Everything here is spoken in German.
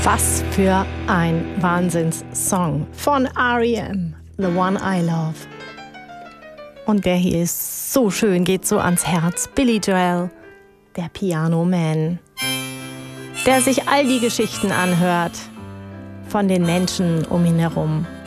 Was für ein Wahnsinnssong von R.E.M., The One I Love. Und der hier ist so schön, geht so ans Herz. Billy Joel, der Piano Man, der sich all die Geschichten anhört von den Menschen um ihn herum.